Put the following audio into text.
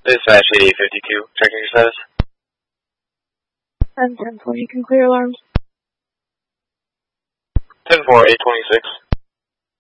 Dispatch 8852, checking your status. 10-10-4, you can clear alarms. 10-4, 826.